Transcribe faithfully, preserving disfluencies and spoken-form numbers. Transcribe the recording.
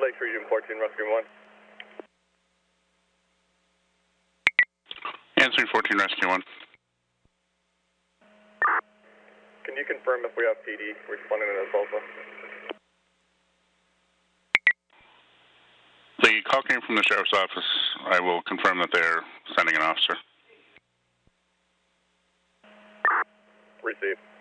Lakes Region fourteen, Rescue one. Answering fourteen, Rescue one. Can you confirm if we have P D responding to this also? The call came from the Sheriff's Office. I will confirm that they're sending an officer. Received.